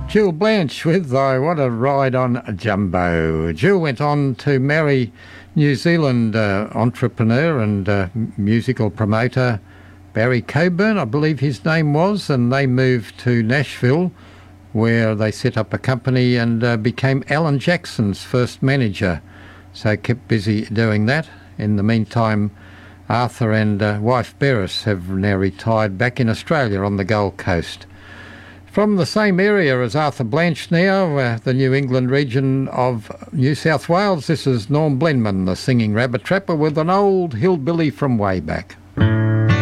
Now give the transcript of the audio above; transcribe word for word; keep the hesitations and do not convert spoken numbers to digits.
Jill Blanche with I Want to Ride on Jumbo. Jill went on to marry New Zealand uh, entrepreneur and uh, musical promoter Barry Coburn, I believe his name was, and they moved to Nashville where they set up a company and uh, became Alan Jackson's first manager. So kept busy doing that. In the meantime, Arthur and uh, wife Beres have now retired back in Australia on the Gold Coast. From the same area as Arthur Blanche now, uh, the New England region of New South Wales, this is Norm Blenman, the singing rabbit trapper, with an old hillbilly from way back.